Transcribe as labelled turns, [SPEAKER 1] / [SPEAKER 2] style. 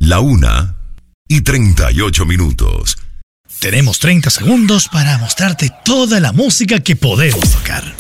[SPEAKER 1] 1:38. Tenemos 30 segundos para mostrarte toda la música que podemos tocar.